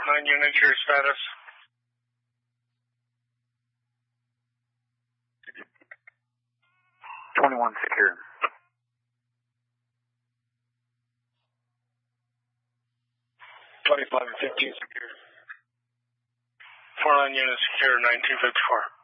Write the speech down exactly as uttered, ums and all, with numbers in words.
nine unit, your status. twenty-one secure. twenty-five and fifteen secure. four nine unit secure, nineteen fifty-four.